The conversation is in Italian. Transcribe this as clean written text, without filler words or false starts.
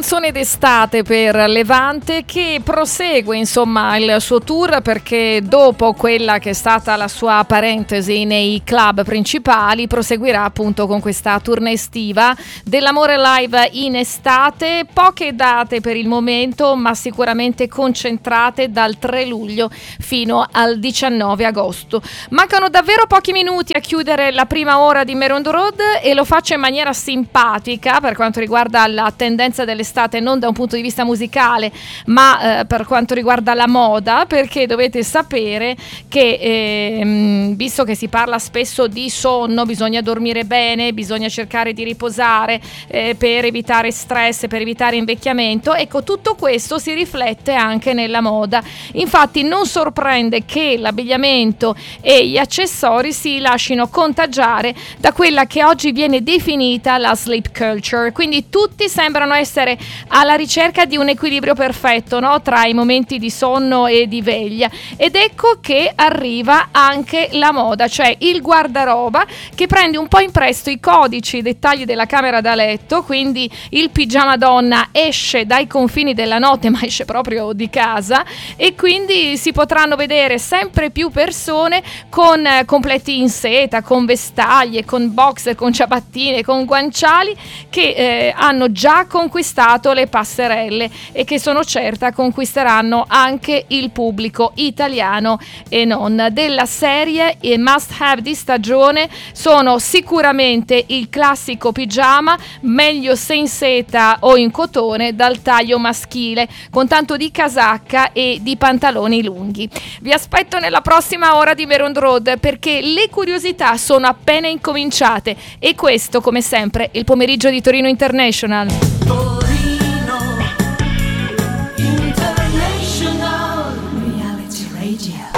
canzone d'estate per Levante, che prosegue insomma il suo tour, perché dopo quella che è stata la sua parentesi nei club principali proseguirà appunto con questa tournée estiva dell'Amore Live in estate. Poche date per il momento, ma sicuramente concentrate dal 3 luglio fino al 19 agosto. Mancano davvero pochi minuti a chiudere la prima ora di Mare on the Road, e lo faccio in maniera simpatica per quanto riguarda la tendenza dell'estate, non da un punto di vista musicale, ma per quanto riguarda la moda, perché dovete sapere che visto che si parla spesso di sonno, bisogna dormire bene, bisogna cercare di riposare per evitare stress, per evitare invecchiamento. Ecco, tutto questo si riflette anche nella moda. Infatti non sorprende che l'abbigliamento e gli accessori si lasciano contagiare da quella che oggi viene definita la sleep culture. Quindi tutti sembrano essere alla ricerca di un equilibrio perfetto, no? Tra i momenti di sonno e di veglia. Ed ecco che arriva anche la moda, cioè il guardaroba, che prende un po' in prestito i codici, i dettagli della camera da letto. Quindi il pigiama donna esce dai confini della notte, ma esce proprio di casa, e quindi si potranno vedere sempre più persone con completi in seta, con vestaglie, con boxer, con ciabattine, con guanciali, che hanno già conquistato le passerelle e che sono certa conquisteranno anche il pubblico italiano e non. Della serie i must have di stagione sono sicuramente il classico pigiama, meglio se in seta o in cotone, dal taglio maschile, con tanto di casacca e di pantaloni lunghi. Vi aspetto nella prossima ora di Mare on the Road, perché le curiosità sono appena incominciate, e questo, come sempre, il pomeriggio di Torino International. Torino International Reality Radio.